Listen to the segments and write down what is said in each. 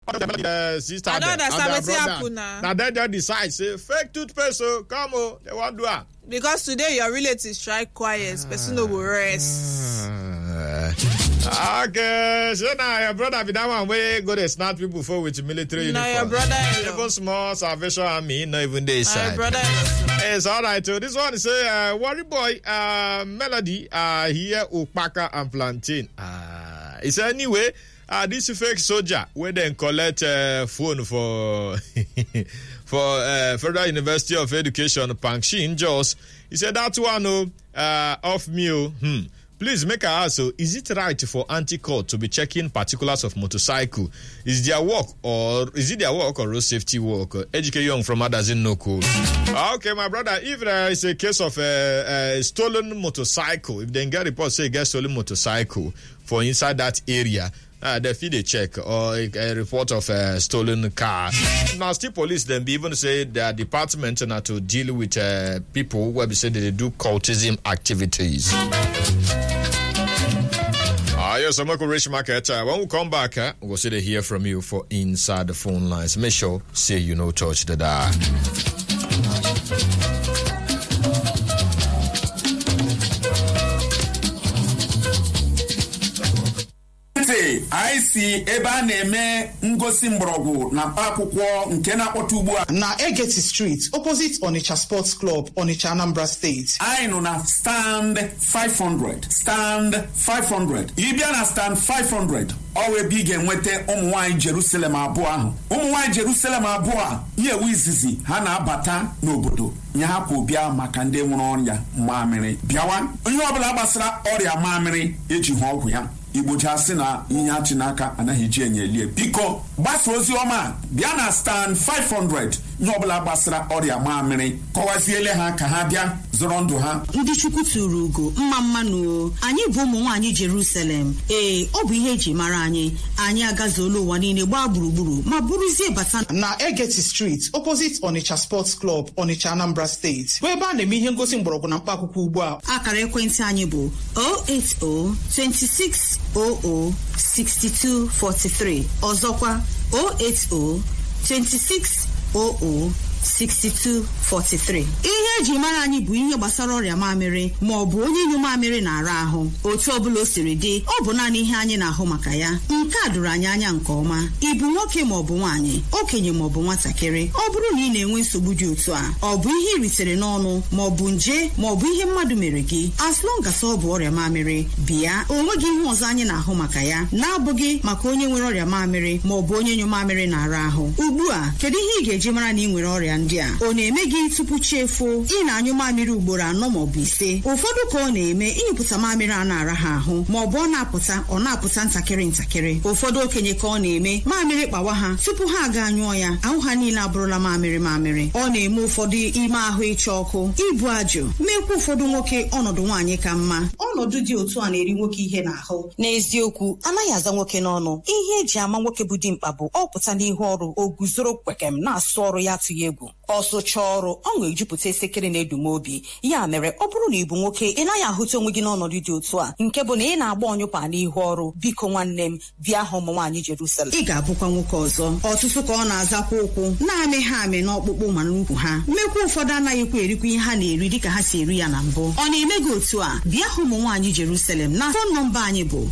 Sister, I don't understand what's happening now. Now they just decide, say, fake toothpaste, so come on, they won't do that. Because today your relatives strike quiet, person no will rest. Okay, so now your brother be that one way go to snap people for with military uniform. No, your brother even small Salvation Army, not even they side. Your brother It's all right. So this one is Worry Boy, Melody, here Ukpaka and Plantain. It's anyway. This fake soldier where then collect phone for Federal University of Education, Pangshin Jos. He said that one off me. Please make a ask. So, is it right for anti-court to be checking particulars of motorcycle? Is it their work or road safety work? Educate Young from Adazin Noko. Okay, my brother, if there is a case of a stolen motorcycle, if they get report say get stolen motorcycle for inside that area, they feed a check or a report of a stolen car. Now, still police then be even say their department now to deal with people where we say they do cultism activities. Yes, I'm Uncle Rich Market. When we come back, we'll see to hear from you for Inside the Phone Lines. Make sure, say you know, touch the dial. I see ebe a na-eme ngosi mgbọrọgwụ na akwụkwọ nke na-akpọta ugbu a na Egeti Street opposite Onitsha Sports Club, Onitsha, Anambra State. anyị nọ na stand 500 ịbịa na stand 500 ọwa ebe ị ga-enweta ụmụ nwaanyị Jerusalem abụọ ahụ. Ụmụ nwaanyị Jerusalem abụọ a ihe ewu izizi ha na-abata n'obodo nye ha kwa bịa maka ndị nwụrụ ọrịa mamịrị bịawa onye ọbụla gbasara ọrịa mamịrị eji hụ ọgwụ ya. Igbo jasị na ihe achị n'aka anaghị eji enye elie. Biko gbasa ozi ọma bịa na stand 500 nye ọbụla gbasara ọrịa mamịrị kọwaziele ha ka ha bịa zọrọ ndụ ha. Ndị Chukwu tụrụ ugo mmanụ anyị bụ ụmụ nwaanyị Jerusalem. Ọ bụ ihe eji mara anyị agazuola ụwa niile gbaa gburugburu ma bụrụzie bata na Egeti Street opposite Onitsha Sports Club, Onitsha, Anambra State. Bụ ebe a na-eme ihe ngosi mgbọrọgwụ na mkpaakwụkwọ ugbu a. Akara ekwentị anyị bụ 08026006243. Ọzọkwa 08026006243. Ihe eji mara anyị bụ ihe gbasara ọrịa mamịrị ma ọ bụ onye inyu mamịrị na-ara ahụ. Otu ọbụla o siri dị, ọ bụ naanị ihe anyị na-ahụ maka ya. Nke a doro anyị anya nke ọma. Ị bụ nwoke ma ọ bụ nwaanyị, okenye ma ọ bụ nwatakịrị. Ọ bụrụ na ị na-enwe nsogbu dị otu a, ọ bụ ihe iritere n'ọnụ ma ọ bụ nje ma ọ bụ ihe mmadụ mere gị, as long as ọ bụ ọrịa mamịrị, bịa. Onwe gị ihe ọzọ anyị na-ahụ maka ya na-abụghị maka onye nwere ọrịa mamịrị ma ọ bụ onye inyu mamịrị na-ara ahụ. Ugbu a, kedu ihe ị ga-eji mara na ị nwere ọrịa ndị a? Ọ na-eme gị tupu chi efo, ị na-anyụ mamịrị ugboro 4 ma ọ bụ 5. Ụfọdụ ka ọ na-eme ịnyụpụta mamịrị a na-ara ha ahụ ma ọ bụ ọ na-apụta ntakịrị. Ụfọdụ okenye ka ọ na-eme mamịrị kpawa ha tupu ha aga anyụọ ya, ahụ ha niile abụrụla mamịrị. Ọ na-eme ụfọdụ ime ahụ ịcha ọkụ, ibu ajụ, mekwa ụfọdụ nwoke ọnọdụ nwaanyị ka mma. Ọnọdụ dị otu a na-eri nwoke ihe n'ahụ. N'eziokwu, anaghị aza nwoke n'ọnụ. Ihe eji ama nwoke bụ dimkpa bụ ọ pụta n'ihu ọrụ, o guzoro kwekem na-asụ ọrụ ya atụghị egwu. Ọsụcha ọrụ, ọṅụ ejupụta esekere na-edum obi. Ya mere, ọ bụrụ na ị bụ nwoke ị naghị ahụta onwe gị n'ọnọdụ dị otu a, nke bụ na ị na-agba ọnyụpa n'ihu ọrụ, biko nwanne m, bịa hụ ụmụ nwaanyị Jerusalem. Ị ga-abụkwa nwoke ọzọ. Ọtụtụ ka ọ na-azakwa ụkwụ na-amị ha amị n'ọkpụkpụ ma n'ukwu ha. Mmekwa ụfọdụ anaghịkwa erikwa ihe ha na-eri dịka ha si eri ya na mbụ. Ọ na-eme gị otu a, bịa hụ ụmụ nwaanyị Jerusalem na fon nọmba anyị bụ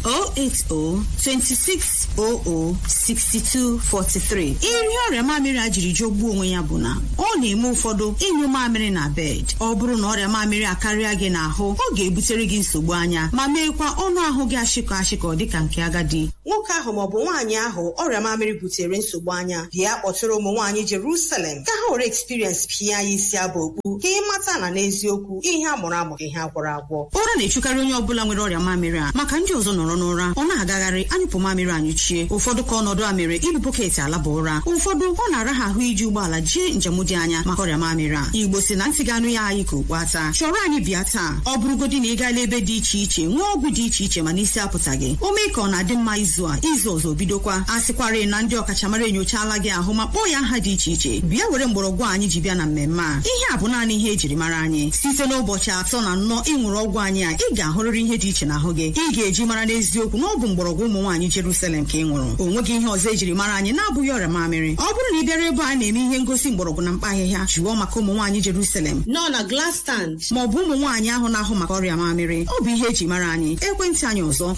08026006243. Iri ọrịa mamịrị a jiri jọgbuo onwe ya bụ na ọ na-eme ụfọdụ ịnyụ mamịrị na bed. Ọ bụrụ na ọrịa mamịrị akarịa gị n'ahụ, ọ ga-ebutere gị nsogbu anya ma meekwa ọnụ ahụ gị ashịkọ dịka nke agadi. Nwoke ahụ maọbụ nwaanyị ahụ ọrịa mamịrị butere nsogbu anya, bịa kpọtụrụ ụmụ nwaanyị Jerusalem ka ha were experience pịa ya isi abụ okpu ka ị mata na n'eziokwu ihe a mụrụ amụ ka ihe agwọrọ agwọ. Ụra na-echukarị onye ọbụla nwere ọrịa mamịrị a maka ndị ọzọ nọrọ n'ụra, ọ na-agagharị anyụpụ mamịrị anyụchie. Ụfọdụ ka ọnọdụ a mere ibu bọket alaba ụra. Ụfọdụ ọ na-ara ha ahụ iji ụgbọala jee njem njem dị anya maka ọrịa mamịrị a. Igbo si na ntị ga-anụ ya anyị ka okpu ata. Chọrọ anyị bịa taa. Ọ bụrụgodị na ị gaala ebe dị iche iche nwee ọgwụ dị iche iche mana isi apụtaghị. O mee ka ọ na-adị mma izu ọzọ bidokwa. A sịkwara na ndị ọkachamara enyochaala gị ahụ ma kpọọ ya aha dị iche iche. Bịa were mgbọrọgwụ anyị ji bịa na mmemme a. Ihe a bụ naanị ihe ejiri mara anyị. Site n'ụbọchị 3 na 4 ịṅụrụ ọgwụ anyị a, ị ga-ahụrịrị ihe dị iche n'ahụ gị. Ị ga-eji mara n'eziokwu na ọ bụ mgbọrọgwụ ụmụ nwaanyị Jerusalem ka ị ṅụrụ. O nweghị ihe ọzọ ejiri mara anyị na-abụghị ọrịa mamịrị. Ọ bụrụ na ị bịara ebe a na-eme ihe ngosi mgbọrọgwụ na mkpa ahịhịa, jụọ maka ụmụ nwaanyị Jerusalem nọ na Glass Stand ma ọ bụ ụmụ nwaanyị ahụ na-ahụ maka ọrịa mamịrị. Ọ bụ ihe eji mara anyị. Ekwentị anyị ọzọ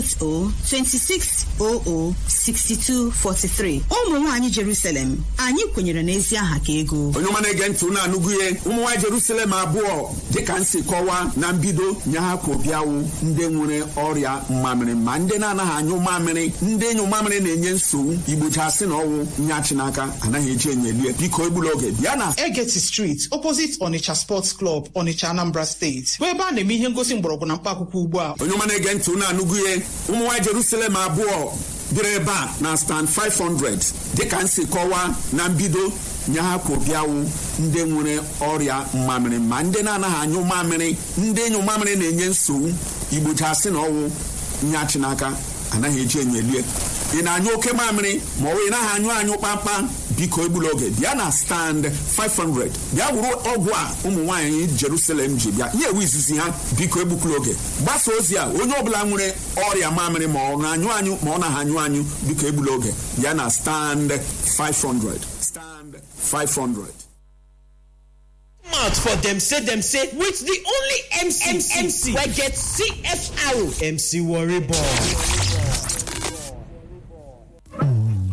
08026006243. Ụmụ nwaanyị Jerusalem, anyị kwenyere n'ezi aha ka ego. Onye ọma na-ege ntị unu anụgo ihe. Ụmụ nwaanyị Jerusalem abụọ dịka nsi kọwa na mbido nye ha ka obiawụ ndị nwere ọrịa mamịrị ma ndị na-anaghị anyụ mamịrị, ndị nyụ mamịrị na-enye nsogbu. Igbo ji asị na ọnwụ nye achị n'aka anaghị eji enyelie. Biko egbula oge bịa na Egeti Street opposite Onitsha Sports Club, Onitsha, Anambra State, bụ ebe a na-eme ihe ngosi mgbọrọgwụ na mkpa akwụkwọ ugbu a. onye ọma na-ege ntị unu anụgo ihe. Ụmụ nwaanyị Jerusalem abụọ bịara ebe a na stand 500 dịka nsi kọwa na mbido nye ha ka obiawụ ndị nwere ọrịa mamịrị ma ndị na-anaghị anyụ mamịrị, ndị nyụ mamịrị na-enye nsogbu. Igbo ji asị na ọnwụ nye achị n'aka anaghị eji enyelie. Ị na-anyụ oke mamịrị ma ọ bụ ị naghị anyụ kpamkpam, biko egbula oge bịa na stand 500 bịa wuru ọgwụ a ụmụ nwaanyị Jerusalem ji bịa ihe ewu izizi ha. Biko egbukula oge gbasa ozi a. Onye ọbụla nwere ọrịa mamịrị ma ọ na-anyụ anyụ ma ọ naghị anyụ anyụ, biko egbula oge bịa na stand 500. Stand 500. Mouth for them say with the only MC wey get CFR, MC Worry Boy.